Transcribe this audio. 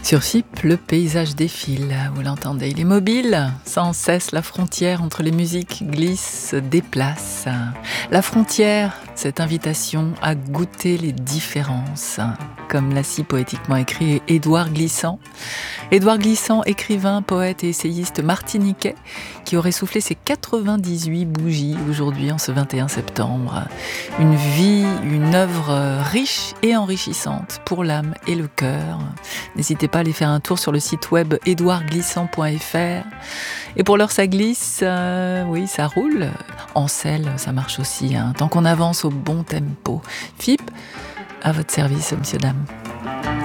Sur FIP, le paysage défile, vous l'entendez, il est mobile, sans cesse la frontière entre les musiques glisse, se déplace. La frontière, cette invitation à goûter les différences, comme l'a si poétiquement écrit Édouard Glissant. Édouard Glissant, écrivain, poète et essayiste martiniquais, qui aurait soufflé ses 98 bougies aujourd'hui en ce 21 septembre. Une vie, une œuvre riche et enrichissante pour l'âme et le cœur. N'hésitez pas à aller faire un tour sur le site web edouardglissant.fr. Et pour l'heure, ça glisse, oui, ça roule. En selle, ça marche aussi, tant qu'on avance au bon tempo. FIP, à votre service, monsieur, dame.